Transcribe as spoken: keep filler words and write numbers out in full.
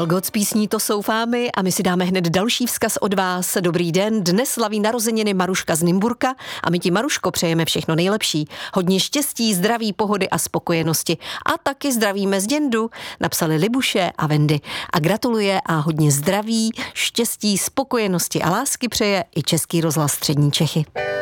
Velgot s písní To jsou fámy a my si dáme hned další vzkaz od vás. Dobrý den, dnes slaví narozeniny Maruška z Nymburka a my ti, Maruško, přejeme všechno nejlepší. Hodně štěstí, zdraví, pohody a spokojenosti. A taky zdravíme z Děndu, napsali Libuše a Vendy. A gratuluje a hodně zdraví, štěstí, spokojenosti a lásky přeje i Český rozhlas Střední Čechy.